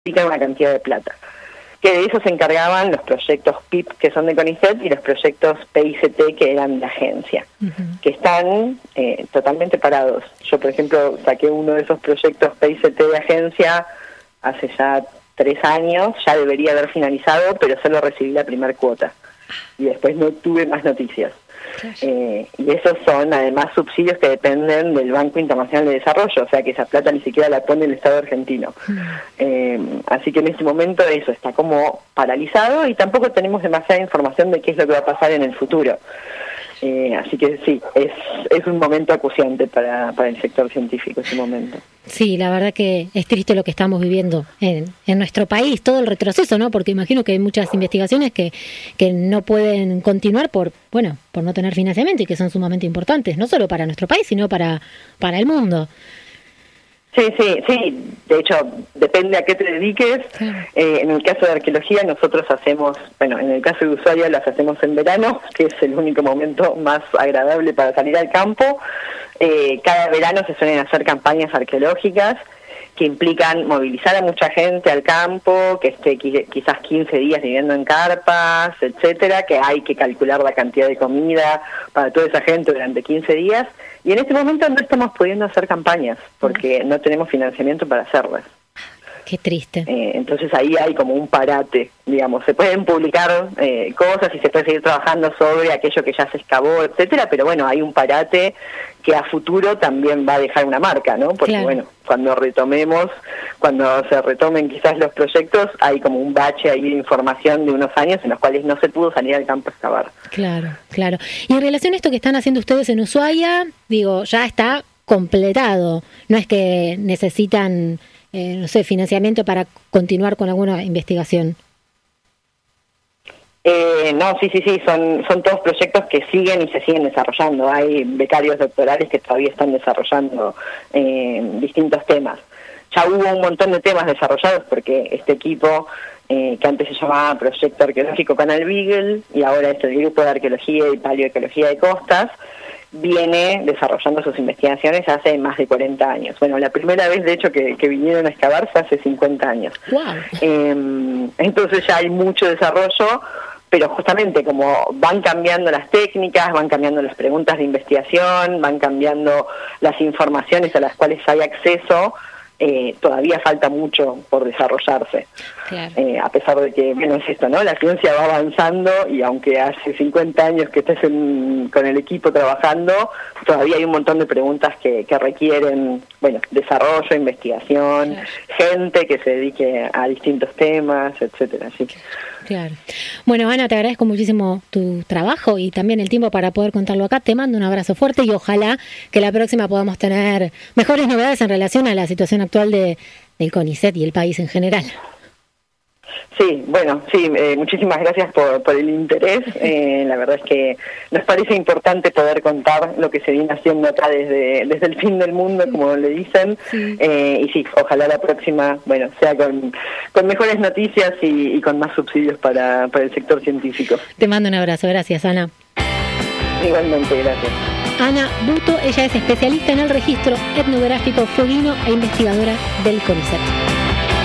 una cantidad de plata. Que de eso se encargaban los proyectos PIP, que son de CONICET, y los proyectos PICT, que eran de agencia, que están totalmente parados. Yo, por ejemplo, saqué uno de esos proyectos PICT de agencia hace ya 3 años, ya debería haber finalizado, pero solo recibí la primera cuota. Y después no tuve más noticias. Y esos son además subsidios que dependen del Banco Internacional de Desarrollo, o sea que esa plata ni siquiera la pone el Estado argentino. Así que en este momento eso está como paralizado y tampoco tenemos demasiada información de qué es lo que va a pasar en el futuro. Así que sí, es un momento acuciante para el sector científico ese momento. Sí, la verdad que es triste lo que estamos viviendo en nuestro país, todo el retroceso, ¿no? Porque imagino que hay muchas investigaciones que no pueden continuar por no tener financiamiento y que son sumamente importantes, no solo para nuestro país, sino para el mundo. Sí, de hecho, depende a qué te dediques. En el caso de arqueología nosotros hacemos, en el caso de Ushuaia las hacemos en verano, que es el único momento más agradable para salir al campo. Cada verano se suelen hacer campañas arqueológicas que implican movilizar a mucha gente al campo, que esté quizás 15 días viviendo en carpas, etcétera, que hay que calcular la cantidad de comida para toda esa gente durante 15 días. Y en este momento no estamos pudiendo hacer campañas porque no tenemos financiamiento para hacerlas. Qué triste. Entonces ahí hay como un parate, digamos. Se pueden publicar cosas y se puede seguir trabajando sobre aquello que ya se excavó, etcétera, pero hay un parate que a futuro también va a dejar una marca, ¿no? Porque claro, cuando se retomen quizás los proyectos, hay como un bache ahí de información de unos años en los cuales no se pudo salir al campo a excavar. Claro. Y en relación a esto que están haciendo ustedes en Ushuaia, ya está completado. No es que necesitan financiamiento para continuar con alguna investigación. No, sí, son todos proyectos que siguen y se siguen desarrollando. Hay becarios doctorales que todavía están desarrollando distintos temas. Ya hubo un montón de temas desarrollados porque este equipo, que antes se llamaba Proyecto Arqueológico Canal Beagle, y ahora es el Grupo de Arqueología y Paleoecología de Costas, viene desarrollando sus investigaciones hace más de 40 años. La primera vez, de hecho, que vinieron a excavar fue hace 50 años. Wow. Entonces ya hay mucho desarrollo, pero justamente como van cambiando las técnicas, van cambiando las preguntas de investigación, van cambiando las informaciones a las cuales hay acceso, todavía falta mucho por desarrollarse. Claro. A pesar de que, es esto, ¿no? La ciencia va avanzando y aunque hace 50 años que estés con el equipo trabajando, todavía hay un montón de preguntas que requieren, desarrollo, investigación, claro, gente que se dedique a distintos temas, etcétera. Así que... Claro. Ana, te agradezco muchísimo tu trabajo y también el tiempo para poder contarlo acá. Te mando un abrazo fuerte y ojalá que la próxima podamos tener mejores novedades en relación a la situación actual del CONICET y el país en general. Sí, muchísimas gracias por el interés. La verdad es que nos parece importante poder contar lo que se viene haciendo acá desde el fin del mundo, como le dicen. Sí. Y sí, ojalá la próxima, sea con mejores noticias y con más subsidios para el sector científico. Te mando un abrazo. Gracias, Ana. Igualmente, gracias. Ana Buto, ella es especialista en el registro etnográfico fueguino e investigadora del CONICET.